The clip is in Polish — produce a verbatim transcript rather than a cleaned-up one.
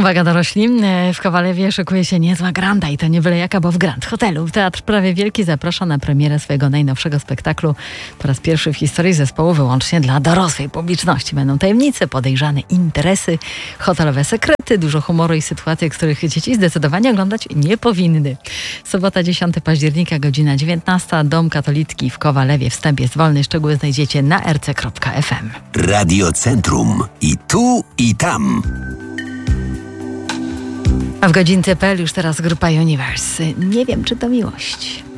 Uwaga dorośli, w Kowalewie szykuje się niezła granda i to nie byle jaka, bo w Grand Hotelu. Teatr Prawie Wielki zaprasza na premierę swojego najnowszego spektaklu. Po raz pierwszy w historii zespołu wyłącznie dla dorosłej publiczności. Będą tajemnice, podejrzane interesy, hotelowe sekrety, dużo humoru i sytuacje, których dzieci zdecydowanie oglądać nie powinny. Sobota dziesiątego października, godzina dziewiętnasta. Dom Katolicki w Kowalewie. Wstęp jest wolny. Szczegóły znajdziecie na r c kropka f m. Radio Centrum. I tu, i tam. A w godzince kropka p l już teraz grupa Universe. Nie wiem, czy to miłość.